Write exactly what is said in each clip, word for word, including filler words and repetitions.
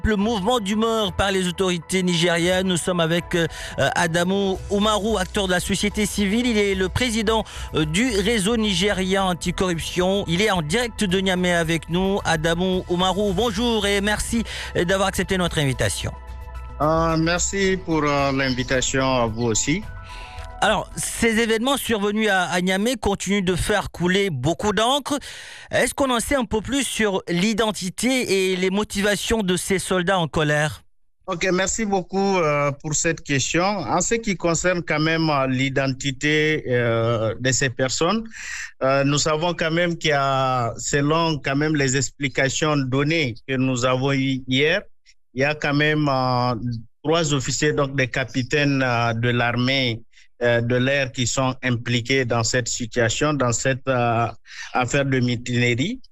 Le mouvement d'humeur par les autorités nigériennes. Nous sommes avec euh, Adamu Umaru, acteur de la société civile. Il est le président euh, du réseau nigérien anticorruption. Il est en direct de Niamey avec nous. Adamu Umaru, bonjour et merci d'avoir accepté notre invitation. Euh, merci pour euh, l'invitation à vous aussi. Alors, ces événements survenus à, à Niamey continuent de faire couler beaucoup d'encre. Est-ce qu'on en sait un peu plus sur l'identité et les motivations de ces soldats en colère ? Ok, merci beaucoup euh, pour cette question. En ce qui concerne quand même euh, l'identité euh, de ces personnes, euh, nous savons quand même qu'il y a, selon quand même les explications données que nous avons eues hier, il y a quand même euh, trois officiers, donc des capitaines euh, de l'armée de l'air qui sont impliqués dans cette situation, dans cette euh, affaire de mutinerie.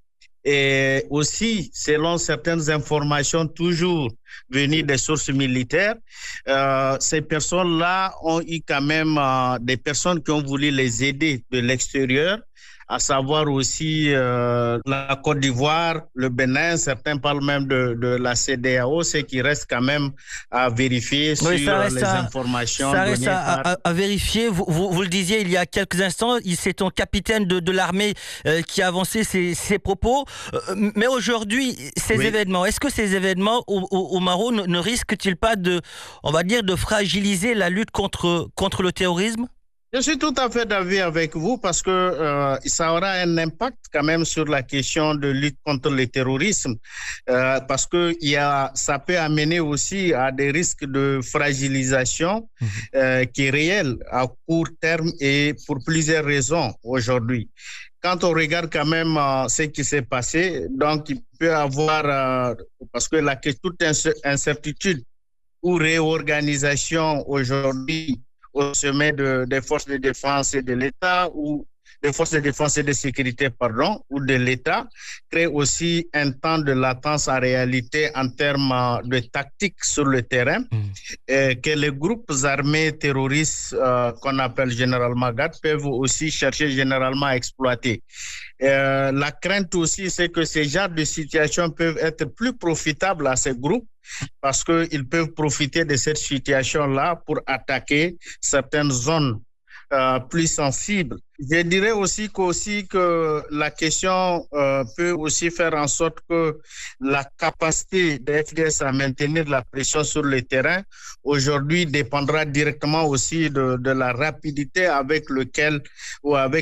Et aussi, selon certaines informations toujours venues des sources militaires, euh, ces personnes-là ont eu quand même euh, des personnes qui ont voulu les aider de l'extérieur, à savoir aussi euh, la Côte d'Ivoire, le Bénin, certains parlent même de, de la C E D E A O, ce qui reste quand même à vérifier oui, sur les à, informations ça données reste à, par... à, à vérifier. Vous, vous, vous le disiez il y a quelques instants, c'est un capitaine de, de l'armée euh, qui a avancé ses, ses propos. Euh, mais aujourd'hui, ces oui. événements, est-ce que ces événements au, au, au Maroc ne, ne risquent-ils pas de, on va dire, de fragiliser la lutte contre, contre le terrorisme ? Je suis tout à fait d'avis avec vous parce que euh, ça aura un impact quand même sur la question de lutte contre le terrorisme euh, parce que il y a, ça peut amener aussi à des risques de fragilisation mmh. euh, qui est réel à court terme et pour plusieurs raisons aujourd'hui. Quand on regarde quand même euh, ce qui s'est passé, donc il peut avoir, euh, parce que la toute incertitude ou réorganisation aujourd'hui au sommet de, des forces de défense et de l'État ou des forces de défense et de sécurité, pardon, ou de l'État, crée aussi un temps de latence en réalité en termes de tactique sur le terrain mmh. et que les groupes armés terroristes euh, qu'on appelle généralement GAD peuvent aussi chercher généralement à exploiter. Euh, la crainte aussi, c'est que ces genres de situations peuvent être plus profitables à ces groupes parce qu'ils peuvent profiter de cette situation-là pour attaquer certaines zones euh, plus sensibles. Je dirais aussi qu'aussi que la question euh, peut aussi faire en sorte que la capacité des F D S à maintenir la pression sur le terrain aujourd'hui dépendra directement aussi de, de la rapidité avec laquelle ou avec